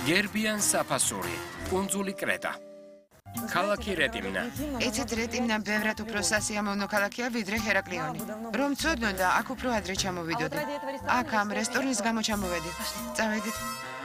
გერბიან საფასური, კუნძული კრეტა. ქალაქი რეტიმნა. ეცეთ რეტიმნა ბევრად უფრო სასიამოვნო ქალაქია ვიდრე ჰერაკლიონი. რომ ცოდნო და აქ უფრო ადრე ჩამოვიდოდი. აქ ამ რესტორნის გამო ჩამოვედი. წავედით.